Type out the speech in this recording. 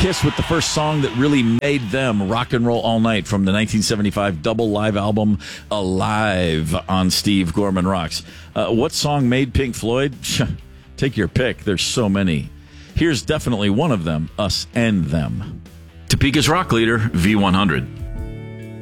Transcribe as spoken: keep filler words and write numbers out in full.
Kiss with the first song that really made them rock and roll all night from the nineteen seventy-five double live album Alive on Steve Gorman Rocks. Uh, what song made Pink Floyd? Take your pick. There's so many. Here's definitely one of them, Us and Them. Topeka's rock leader, V one hundred.